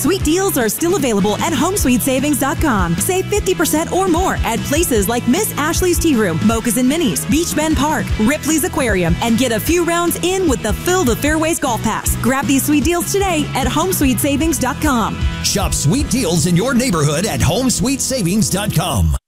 Sweet deals are still available at HomeSweetSavings.com. Save 50% or more at places like Miss Ashley's Tea Room, Mocha's and Minnie's, Beach Bend Park, Ripley's Aquarium, and get a few rounds in with the Fill the Fairways Golf Pass. Grab these sweet deals today at HomeSweetSavings.com. Shop sweet deals in your neighborhood at HomeSweetSavings.com.